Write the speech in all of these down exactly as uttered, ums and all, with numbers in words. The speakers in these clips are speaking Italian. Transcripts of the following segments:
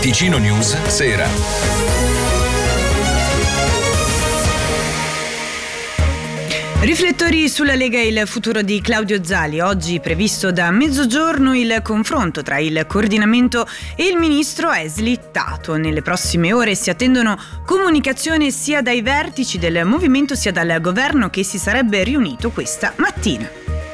Ticino News Sera. Riflettori sulla Lega e il futuro di Claudio Zali. Oggi previsto da mezzogiorno il confronto tra il coordinamento e il ministro è slittato. Nelle prossime ore si attendono comunicazioni sia dai vertici del movimento sia dal governo che si sarebbe riunito questa mattina.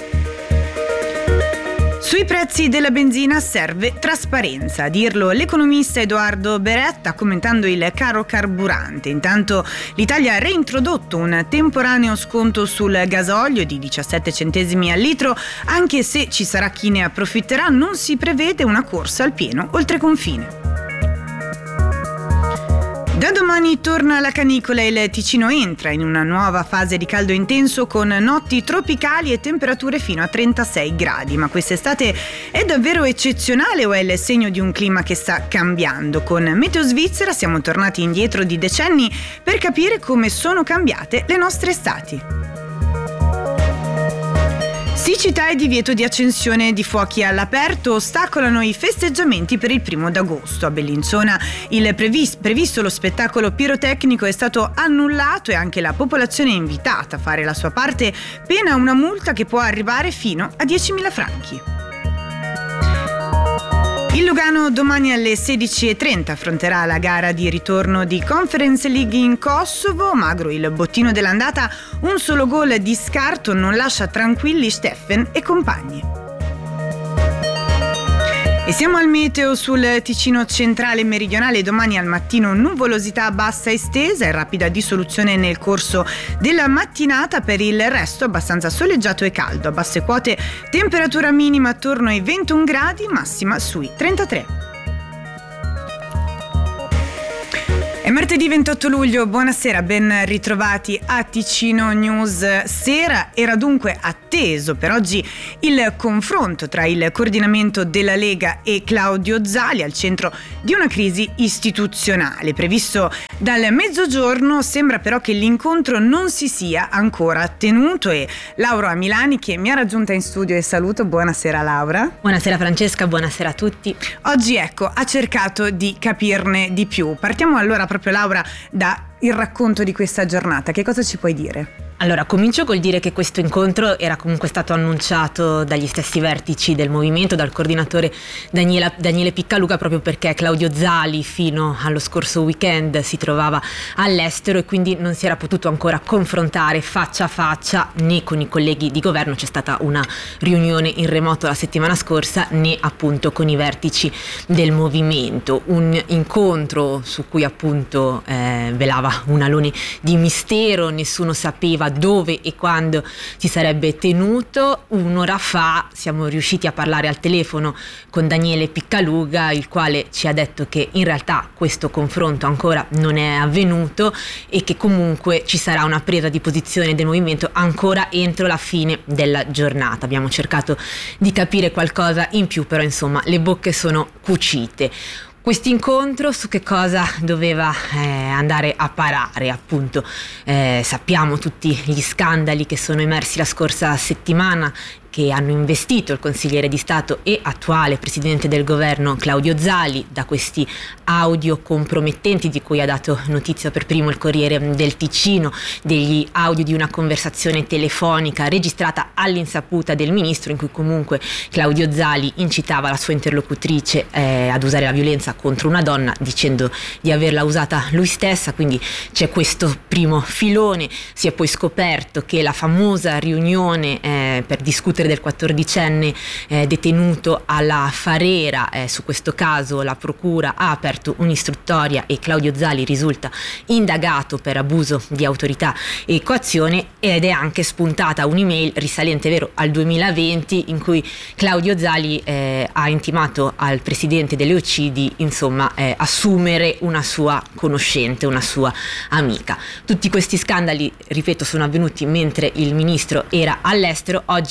Sui prezzi della benzina serve trasparenza, a dirlo l'economista Edoardo Beretta commentando il caro carburante. Intanto l'Italia ha reintrodotto un temporaneo sconto sul gasolio di diciassette centesimi al litro, anche se ci sarà chi ne approfitterà, non si prevede una corsa al pieno oltre confine. Da domani torna la canicola e il Ticino entra in una nuova fase di caldo intenso con notti tropicali e temperature fino a trentasei gradi. Ma quest'estate è davvero eccezionale o è il segno di un clima che sta cambiando? Con Meteo Svizzera siamo tornati indietro di decenni per capire come sono cambiate le nostre estati. Siccità e divieto di accensione di fuochi all'aperto ostacolano i festeggiamenti per il primo d'agosto. A Bellinzona il previs- previsto lo spettacolo pirotecnico è stato annullato e anche la popolazione è invitata a fare la sua parte, pena una multa che può arrivare fino a diecimila franchi. Il Lugano domani alle sedici e trenta affronterà la gara di ritorno di Conference League in Kosovo. Magro il bottino dell'andata, un solo gol di scarto non lascia tranquilli Steffen e compagni. E siamo al meteo sul Ticino centrale e meridionale. Domani al mattino nuvolosità bassa estesa e rapida dissoluzione nel corso della mattinata. Per il resto abbastanza soleggiato e caldo. A basse quote temperatura minima attorno ai ventuno gradi, massima sui trentatré. È martedì ventotto luglio, buonasera, ben ritrovati a Ticino News Sera. Era dunque atteso per oggi il confronto tra il coordinamento della Lega e Claudio Zali al centro di una crisi istituzionale. Previsto dal mezzogiorno, sembra però che l'incontro non si sia ancora tenuto e Laura Milani, che mi ha raggiunta in studio e saluto, buonasera Laura. Buonasera Francesca, buonasera a tutti. Oggi ecco ha cercato di capirne di più. Partiamo allora proprio Laura da il racconto di questa giornata. Che cosa ci puoi dire? Allora, comincio col dire che questo incontro era comunque stato annunciato dagli stessi vertici del movimento, dal coordinatore Daniela, Daniele Piccaluga, proprio perché Claudio Zali fino allo scorso weekend si trovava all'estero e quindi non si era potuto ancora confrontare faccia a faccia né con i colleghi di governo. C'è stata una riunione in remoto la settimana scorsa, né appunto con i vertici del movimento. Un incontro su cui appunto eh, velava un alone di mistero, nessuno sapeva dove e quando si sarebbe tenuto. Un'ora fa siamo riusciti a parlare al telefono con Daniele Piccaluga, il quale ci ha detto che in realtà questo confronto ancora non è avvenuto e che comunque ci sarà una presa di posizione del movimento ancora entro la fine della giornata. Abbiamo cercato di capire qualcosa in più, però insomma le bocche sono cucite. Quest'incontro su che cosa doveva eh, andare a parare? Appunto eh, sappiamo tutti gli scandali che sono emersi la scorsa settimana, che hanno investito il consigliere di Stato e attuale presidente del governo Claudio Zali, da questi audio compromettenti di cui ha dato notizia per primo il Corriere del Ticino, degli audio di una conversazione telefonica registrata all'insaputa del ministro, in cui comunque Claudio Zali incitava la sua interlocutrice eh, ad usare la violenza contro una donna, dicendo di averla usata lui stessa. Quindi c'è questo primo filone. Si è poi scoperto che la famosa riunione eh, per discutere del quattordicenne eh, detenuto alla Farera, eh, su questo caso la procura ha aperto un'istruttoria e Claudio Zali risulta indagato per abuso di autorità e coazione, ed è anche spuntata un'email risalente vero al duemilaventi in cui Claudio Zali eh, ha intimato al presidente delle O C I di insomma eh, assumere una sua conoscente, una sua amica. Tutti questi scandali, ripeto, sono avvenuti mentre il ministro era all'estero. Oggi in teoria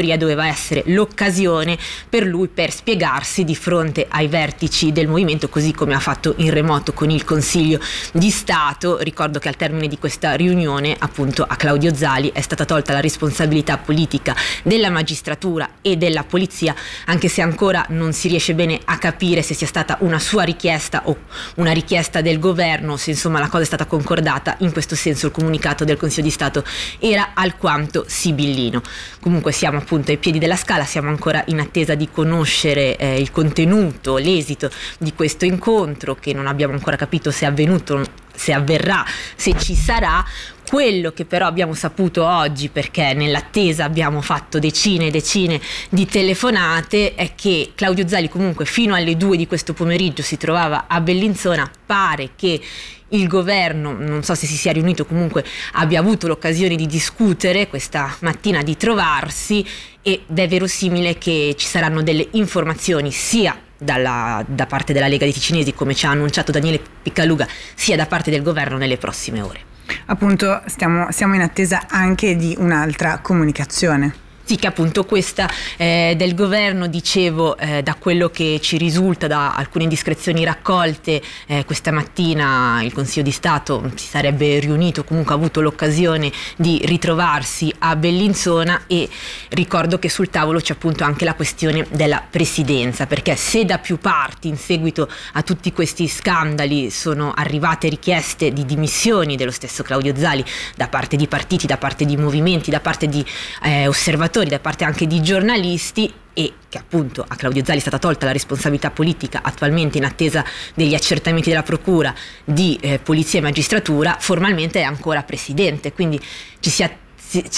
Lombardia doveva essere l'occasione per lui per spiegarsi di fronte ai vertici del movimento, così come ha fatto in remoto con il Consiglio di Stato. Ricordo che al termine di questa riunione appunto a Claudio Zali è stata tolta la responsabilità politica della magistratura e della polizia, anche se ancora non si riesce bene a capire se sia stata una sua richiesta o una richiesta del governo, se insomma la cosa è stata concordata. In questo senso il comunicato del Consiglio di Stato era alquanto sibillino. Comunque siamo appunto ai piedi della Scala, siamo ancora in attesa di conoscere eh, il contenuto, l'esito di questo incontro, che non abbiamo ancora capito se è avvenuto, se avverrà, se ci sarà. Quello che però abbiamo saputo oggi, perché nell'attesa abbiamo fatto decine e decine di telefonate, è che Claudio Zali comunque fino alle due di questo pomeriggio si trovava a Bellinzona. Pare che il governo, non so se si sia riunito, comunque abbia avuto l'occasione di discutere questa mattina, di trovarsi, ed è verosimile che ci saranno delle informazioni sia dalla, da parte della Lega dei Ticinesi, come ci ha annunciato Daniele Picaluga, sia da parte del governo nelle prossime ore. Appunto stiamo, siamo in attesa anche di un'altra comunicazione. Sì, che appunto questa eh, del governo, dicevo, eh, da quello che ci risulta da alcune indiscrezioni raccolte, eh, questa mattina il Consiglio di Stato si sarebbe riunito, comunque ha avuto l'occasione di ritrovarsi a Bellinzona, e ricordo che sul tavolo c'è appunto anche la questione della presidenza, perché se da più parti in seguito a tutti questi scandali sono arrivate richieste di dimissioni dello stesso Claudio Zali da parte di partiti, da parte di movimenti, da parte di eh, osservatori, da parte anche di giornalisti, e che appunto a Claudio Zali è stata tolta la responsabilità politica, attualmente in attesa degli accertamenti della procura di eh, polizia e magistratura, formalmente è ancora presidente, quindi ci si attende.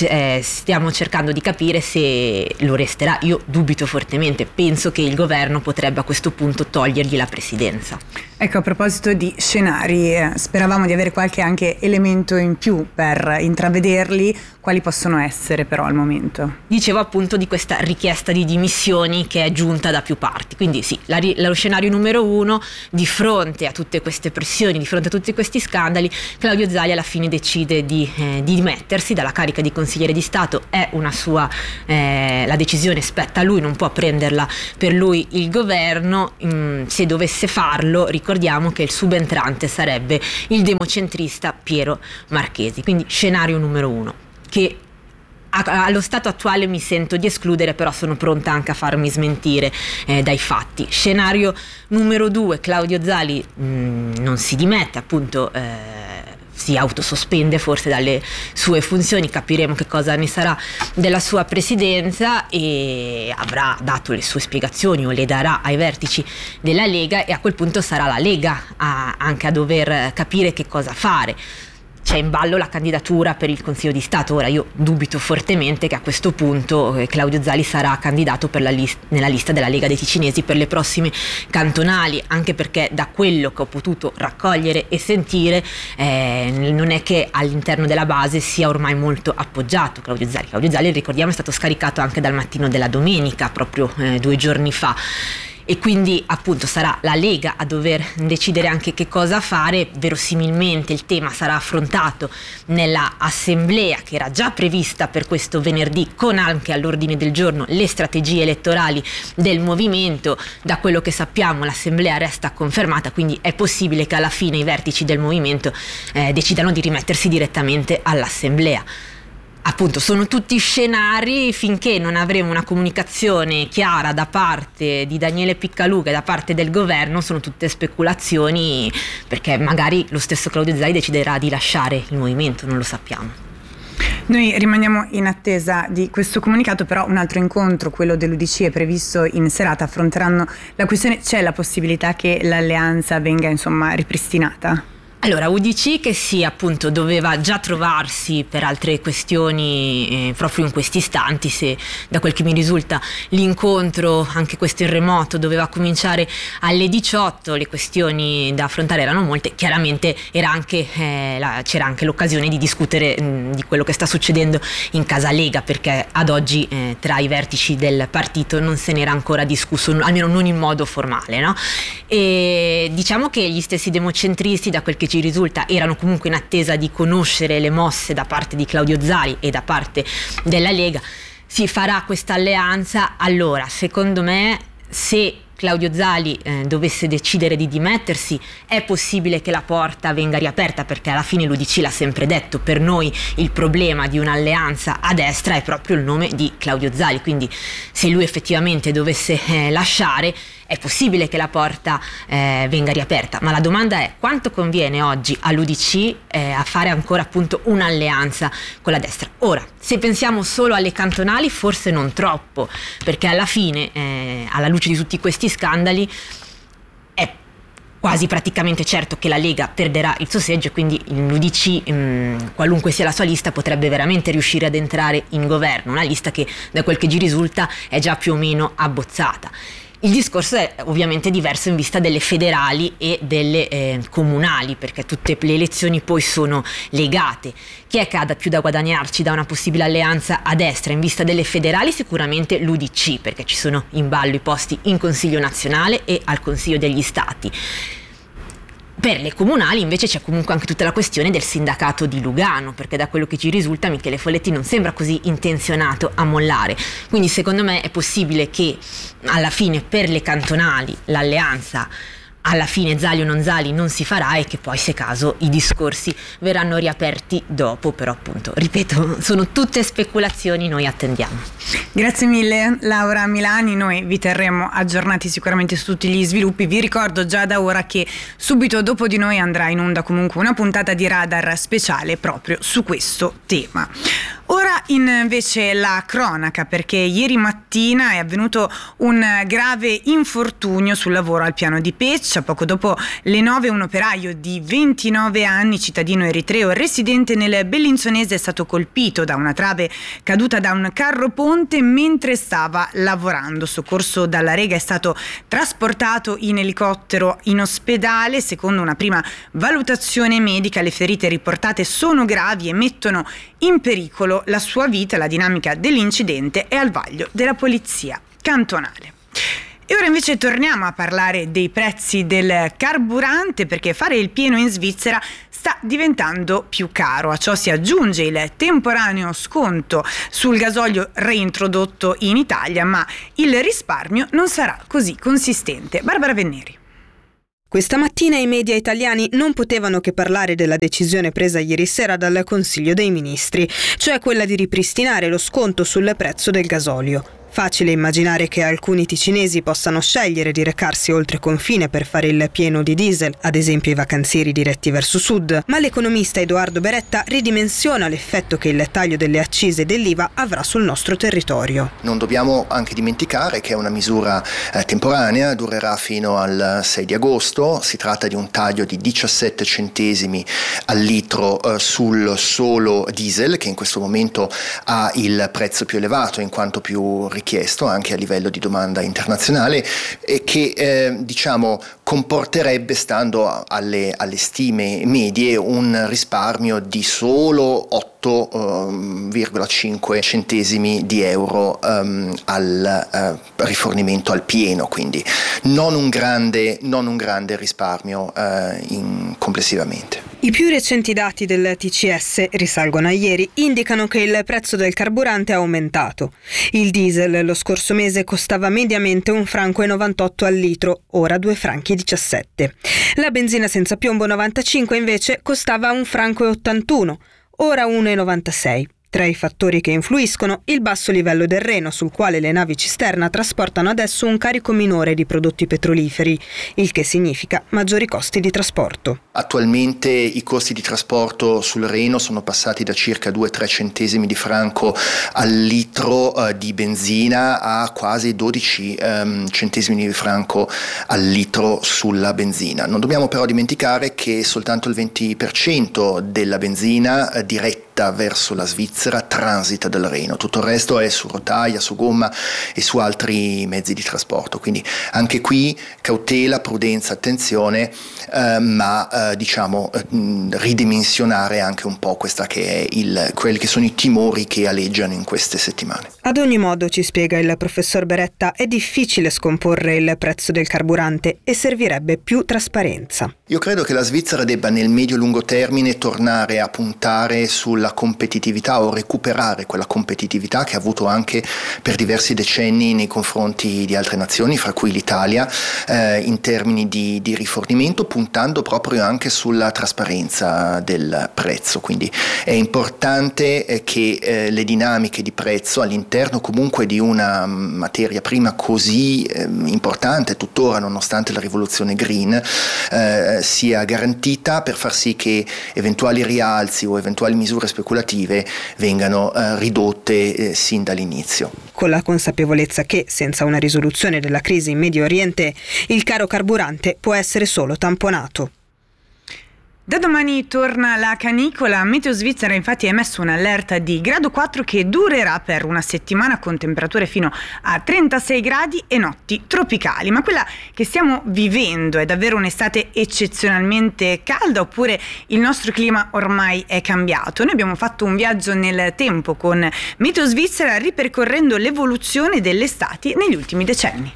Stiamo cercando di capire se lo resterà. Io dubito fortemente, penso che il governo potrebbe a questo punto togliergli la presidenza. Ecco, a proposito di scenari, eh, speravamo di avere qualche anche elemento in più per intravederli. Quali possono essere però al momento? Dicevo appunto di questa richiesta di dimissioni che è giunta da più parti, quindi sì, la, lo scenario numero uno: di fronte a tutte queste pressioni, di fronte a tutti questi scandali, Claudio Zali alla fine decide di, eh, di dimettersi dalla carica di consigliere di Stato. È una sua, eh, la decisione spetta a lui, non può prenderla per lui il governo. Mm, se dovesse farlo, ricordiamo che il subentrante sarebbe il democentrista Piero Marchesi. Quindi scenario numero uno, che allo stato attuale mi sento di escludere, però sono pronta anche a farmi smentire eh, dai fatti. Scenario numero due: Claudio Zali mh, non si dimette, appunto eh, si autosospende forse dalle sue funzioni, capiremo che cosa ne sarà della sua presidenza, e avrà dato le sue spiegazioni o le darà ai vertici della Lega, e a quel punto sarà la Lega a, anche a dover capire che cosa fare. C'è in ballo la candidatura per il Consiglio di Stato. Ora io dubito fortemente che a questo punto eh, Claudio Zali sarà candidato per la list- nella lista della Lega dei Ticinesi per le prossime cantonali, anche perché da quello che ho potuto raccogliere e sentire eh, non è che all'interno della base sia ormai molto appoggiato Claudio Zali. Claudio Zali, ricordiamo, è stato scaricato anche dal Mattino della Domenica proprio eh, due giorni fa. E quindi appunto sarà la Lega a dover decidere anche che cosa fare. Verosimilmente il tema sarà affrontato nella assemblea che era già prevista per questo venerdì, con anche all'ordine del giorno le strategie elettorali del movimento. Da quello che sappiamo l'assemblea resta confermata, quindi è possibile che alla fine i vertici del movimento eh, decidano di rimettersi direttamente all'assemblea. Appunto, sono tutti scenari. Finché non avremo una comunicazione chiara da parte di Daniele Picaluga e da parte del governo, sono tutte speculazioni, perché magari lo stesso Claudio Zali deciderà di lasciare il movimento, non lo sappiamo. Noi rimaniamo in attesa di questo comunicato, però un altro incontro, quello dell'U D C, è previsto in serata. Affronteranno la questione. C'è la possibilità che l'alleanza venga insomma ripristinata? Allora, U D C che sì, appunto doveva già trovarsi per altre questioni eh, proprio in questi istanti. Se da quel che mi risulta l'incontro, anche questo in remoto, doveva cominciare alle diciotto, le questioni da affrontare erano molte. Chiaramente era anche, eh, la, c'era anche l'occasione di discutere mh, di quello che sta succedendo in casa Lega, perché ad oggi eh, tra i vertici del partito non se n'era ancora discusso, almeno non in modo formale, no? E diciamo che gli stessi democentristi, da quel che ci risulta, erano comunque in attesa di conoscere le mosse da parte di Claudio Zali e da parte della Lega. si farà questa alleanza, allora secondo me se Claudio Zali eh, dovesse decidere di dimettersi, è possibile che la porta venga riaperta, perché alla fine l'U D C l'ha sempre detto, per noi il problema di un'alleanza a destra è proprio il nome di Claudio Zali, quindi se lui effettivamente dovesse eh, lasciare, è possibile che la porta eh, venga riaperta, ma la domanda è: quanto conviene oggi all'U D C eh, a fare ancora appunto un'alleanza con la destra? Ora, se pensiamo solo alle cantonali, forse non troppo, perché alla fine, eh, alla luce di tutti questi scandali, è quasi praticamente certo che la Lega perderà il suo seggio, e quindi l'U D C, mh, qualunque sia la sua lista, potrebbe veramente riuscire ad entrare in governo, una lista che da quel che ci risulta è già più o meno abbozzata. Il discorso è ovviamente diverso in vista delle federali e delle eh, comunali, perché tutte le elezioni poi sono legate. Chi è che ha da più da guadagnarci da una possibile alleanza a destra? In vista delle federali sicuramente l'U D C, perché ci sono in ballo i posti in Consiglio nazionale e al Consiglio degli Stati. Per le comunali invece c'è comunque anche tutta la questione del sindacato di Lugano, perché da quello che ci risulta Michele Folletti non sembra così intenzionato a mollare. Quindi secondo me è possibile che alla fine per le cantonali l'alleanza, alla fine Zali o non Zali, non si farà, e che poi se caso i discorsi verranno riaperti dopo, però appunto, ripeto, sono tutte speculazioni, noi attendiamo. Grazie mille Laura Milani, noi vi terremo aggiornati sicuramente su tutti gli sviluppi. Vi ricordo già da ora che subito dopo di noi andrà in onda comunque una puntata di Radar speciale proprio su questo tema. Ora invece la cronaca, perché ieri mattina è avvenuto un grave infortunio sul lavoro al piano di Peccia. Poco dopo le nove un operaio di ventinove anni, cittadino eritreo residente nel Bellinzonese, è stato colpito da una trave caduta da un carro ponte mentre stava lavorando. Soccorso dalla Lega, è stato trasportato in elicottero in ospedale. Secondo una prima valutazione medica, le ferite riportate sono gravi e mettono in pericolo la sua vita. La dinamica dell'incidente è al vaglio della polizia cantonale. E ora invece torniamo a parlare dei prezzi del carburante, perché fare il pieno in Svizzera sta diventando più caro. A ciò si aggiunge il temporaneo sconto sul gasolio reintrodotto in Italia, ma il risparmio non sarà così consistente. Barbara Venneri. Questa mattina i media italiani non potevano che parlare della decisione presa ieri sera dal Consiglio dei Ministri, cioè quella di ripristinare lo sconto sul prezzo del gasolio. Facile immaginare che alcuni ticinesi possano scegliere di recarsi oltre confine per fare il pieno di diesel, ad esempio i vacanzieri diretti verso sud, ma l'economista Edoardo Beretta ridimensiona l'effetto che il taglio delle accise e dell'I V A avrà sul nostro territorio. Non dobbiamo anche dimenticare che è una misura eh, temporanea, durerà fino al sei di agosto, si tratta di un taglio di diciassette centesimi al litro eh, sul solo diesel, che in questo momento ha il prezzo più elevato in quanto più richiesto anche a livello di domanda internazionale, e che eh, diciamo comporterebbe, stando alle, alle stime medie, un risparmio di solo otto virgola cinque centesimi di euro um, al uh, rifornimento al pieno, quindi non un grande, non un grande risparmio uh, in, complessivamente. I più recenti dati del T C S, risalgono a ieri, indicano che il prezzo del carburante è aumentato. Il diesel lo scorso mese costava mediamente un franco e novantotto al litro, ora due franchi e diciassette. La benzina senza piombo novantacinque invece costava un franco e ottantuno, ora uno e novantasei. Tra i fattori che influiscono, il basso livello del Reno, sul quale le navi cisterna trasportano adesso un carico minore di prodotti petroliferi, il che significa maggiori costi di trasporto. Attualmente i costi di trasporto sul Reno sono passati da circa due tre centesimi di franco al litro uh, di benzina a quasi dodici um, centesimi di franco al litro sulla benzina. Non dobbiamo però dimenticare che soltanto il venti per cento della benzina uh, diretta verso la Svizzera transita dal Reno, tutto il resto è su rotaia, su gomma e su altri mezzi di trasporto, quindi anche qui cautela, prudenza, attenzione, eh, ma eh, diciamo eh, ridimensionare anche un po' questa che è il, quelli che sono i timori che aleggiano in queste settimane. Ad ogni modo, ci spiega il professor Beretta, è difficile scomporre il prezzo del carburante e servirebbe più trasparenza. Io credo che la Svizzera debba nel medio-lungo termine tornare a puntare sul sulla competitività o recuperare quella competitività che ha avuto anche per diversi decenni nei confronti di altre nazioni, fra cui l'Italia, eh, in termini di, di rifornimento, puntando proprio anche sulla trasparenza del prezzo. Quindi è importante eh, che eh, le dinamiche di prezzo all'interno comunque di una materia prima così eh, importante tuttora, nonostante la rivoluzione green, eh, sia garantita, per far sì che eventuali rialzi o eventuali misure speculative vengano eh, ridotte eh, sin dall'inizio. Con la consapevolezza che senza una risoluzione della crisi in Medio Oriente il caro carburante può essere solo tamponato. Da domani torna la canicola. Meteo Svizzera infatti ha emesso un'allerta di grado quattro che durerà per una settimana con temperature fino a trentasei gradi e notti tropicali. Ma quella che stiamo vivendo è davvero un'estate eccezionalmente calda, oppure il nostro clima ormai è cambiato? Noi abbiamo fatto un viaggio nel tempo con Meteo Svizzera, ripercorrendo l'evoluzione delle estati negli ultimi decenni.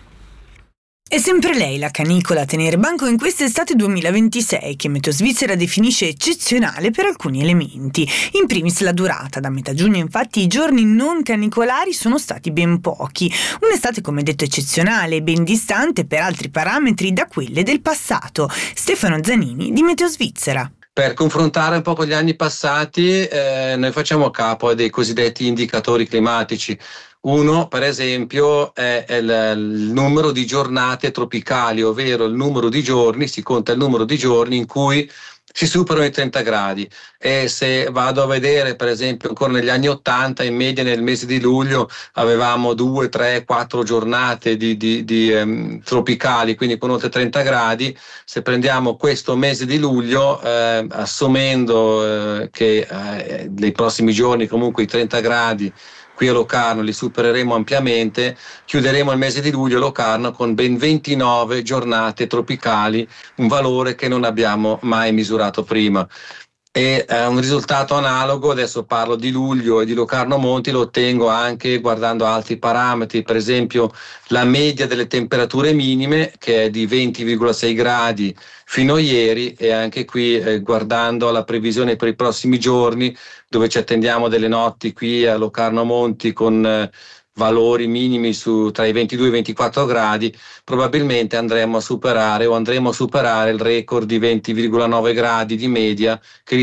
È sempre lei la canicola a tenere banco in quest'estate duemilaventisei, che Meteo Svizzera definisce eccezionale per alcuni elementi. In primis la durata. Da metà giugno infatti i giorni non canicolari sono stati ben pochi. Un'estate, come detto, eccezionale e ben distante per altri parametri da quelle del passato. Stefano Zanini di Meteo Svizzera. Per confrontare un po' con gli anni passati, eh, noi facciamo capo a dei cosiddetti indicatori climatici. Uno, per esempio, è il, il numero di giornate tropicali, ovvero il numero di giorni, si conta il numero di giorni in cui si superano i trenta gradi. E se vado a vedere, per esempio, ancora negli anni ottanta, in media nel mese di luglio avevamo due, tre, quattro giornate di, di, di um, tropicali, quindi con oltre trenta gradi. Se prendiamo questo mese di luglio, eh, assumendo eh, che eh, nei prossimi giorni comunque i trenta gradi qui a Locarno li supereremo ampiamente, chiuderemo il mese di luglio a Locarno con ben ventinove giornate tropicali, un valore che non abbiamo mai misurato prima. E eh, un risultato analogo, adesso parlo di luglio e di Locarno Monti, lo ottengo anche guardando altri parametri, per esempio la media delle temperature minime, che è di venti virgola sei gradi fino a ieri, e anche qui eh, guardando la previsione per i prossimi giorni, dove ci attendiamo delle notti qui a Locarno Monti con eh, valori minimi su tra i ventidue e i ventiquattro gradi, probabilmente andremo a superare o andremo a superare il record di venti virgola nove gradi di media che